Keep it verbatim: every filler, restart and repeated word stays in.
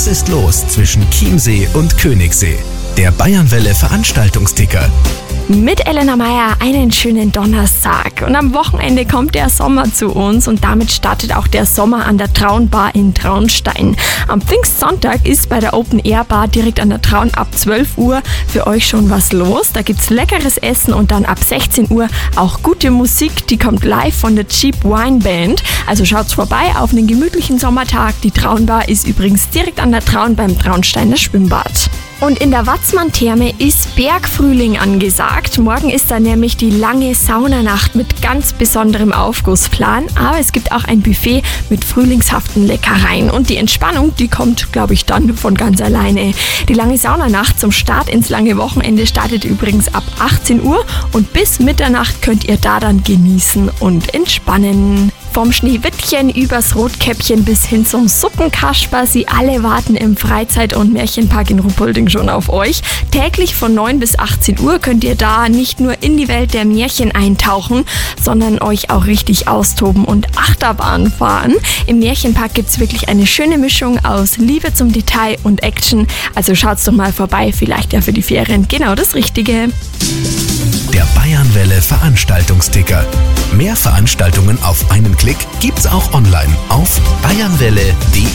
Was ist los zwischen Chiemsee und Königssee? Der Bayernwelle Veranstaltungsticker. Mit Elena Meyer einen schönen Donnerstag. Und am Wochenende kommt der Sommer zu uns und damit startet auch der Sommer an der Traunbar in Traunstein. Am Pfingstsonntag ist bei der Open Air Bar direkt an der Traun ab zwölf Uhr für euch schon was los. Da gibt's leckeres Essen und dann ab sechzehn Uhr auch gute Musik. Die kommt live von der Cheap Wine Band. Also schaut's vorbei auf einen gemütlichen Sommertag. Die Traunbar ist übrigens direkt an der Traun beim Traunsteiner Schwimmbad. Und in der Watzmann-Therme ist Bergfrühling angesagt. Morgen ist da nämlich die lange Saunanacht mit ganz besonderem Aufgussplan. Aber es gibt auch ein Buffet mit frühlingshaften Leckereien. Und die Entspannung, die kommt, glaube ich, dann von ganz alleine. Die lange Saunanacht zum Start ins lange Wochenende startet übrigens ab achtzehn Uhr. Und bis Mitternacht könnt ihr da dann genießen und entspannen. Vom Schneewittchen übers Rotkäppchen bis hin zum Suppenkasper. Sie alle warten im Freizeit- und Märchenpark in Ruppolding schon auf euch. Täglich von neun bis achtzehn Uhr könnt ihr da nicht nur in die Welt der Märchen eintauchen, sondern euch auch richtig austoben und Achterbahn fahren. Im Märchenpark gibt es wirklich eine schöne Mischung aus Liebe zum Detail und Action. Also schaut's doch mal vorbei, vielleicht ja für die Ferien genau das Richtige. Der Bayernwelle Veranstaltungsticker. Mehr Veranstaltungen auf einen Klick gibt's auch online auf bayernwelle punkt de.